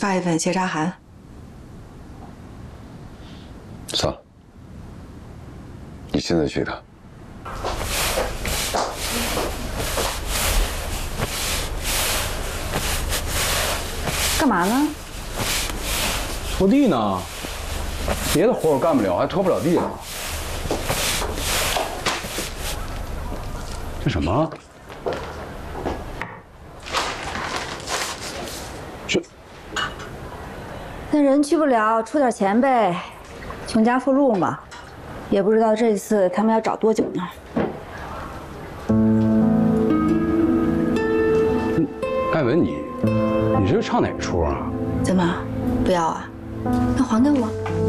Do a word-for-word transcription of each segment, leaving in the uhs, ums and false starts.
发一份协查函。 算了，你现在去一趟。 干嘛呢？ 拖地呢，别的活我干不了，还拖不了地了。这什么？这那人去不了，出点钱呗，穷家富路嘛。也不知道这次他们要找多久呢。 艾文，你你这是唱哪个出啊？ 怎么，不要啊？那还给我。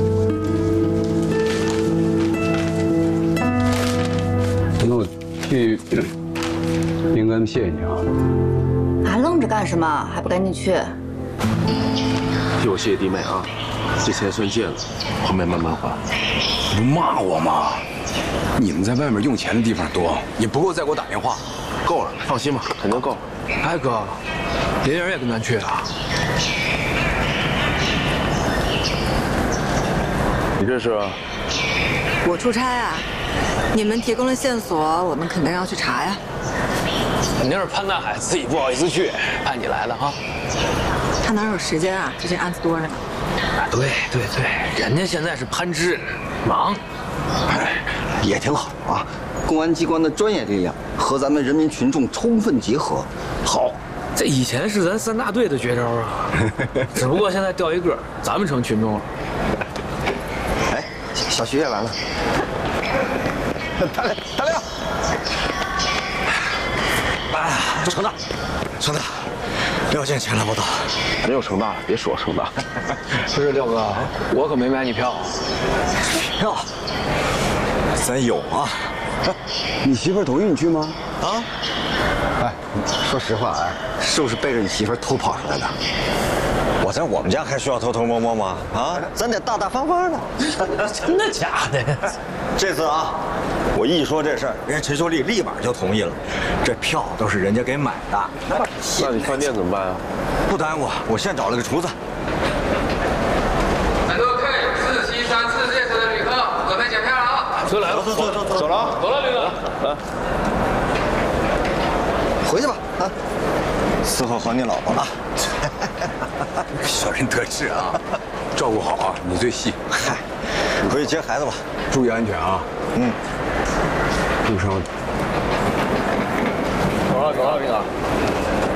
那我替林根谢谢你啊。 还愣着干什么？还不赶紧去？ 替我谢谢弟妹啊，这钱算借了，后面慢慢还。 你不骂我吗？你们在外面用钱的地方多，也不够再给我打电话。 够了，放心吧，肯定够了。 哎哥，林儿也跟咱去啊？ 你这是？ 我出差啊，你们提供了线索，我们肯定要去查呀。 肯定是潘大海自己不好意思去，派你来的哈。 他哪有时间啊？最近案子多着呢。 啊，对对对，人家现在是潘支，忙。 哎，也挺好啊。公安机关的专业力量和咱们人民群众充分结合，好。 这以前是咱三大队的绝招啊，只不过现在掉一个，咱们成群众了。 哎，小徐也来了。大亮，大亮。 哎，程大，程大，廖健前来报道。 没有程大了，别说程大。 不是廖哥，我可没买你票。 票，咱有啊。哎，你媳妇同意你去吗？啊？ 哎，说实话哎，是不是背着你媳妇偷跑出来的？ 我在我们家还需要偷偷摸摸吗？啊， 咱得大大方方的。 真的假的？ 这次啊，我一说这事儿，人家陈秀丽立马就同意了。这票都是人家给买的。 那你饭店怎么办啊？ 不耽误，我现找了个厨子。 来各位四七三四列车的旅客，准备检票了啊！ 车来了，走走走，走了啊， 走了，旅客。 来， 回去吧啊！ 伺候好你老婆啊！小人得志啊！照顾好啊，你最细。嗨，你回去接孩子吧，注意安全啊！嗯。路上。 走了走了，领导。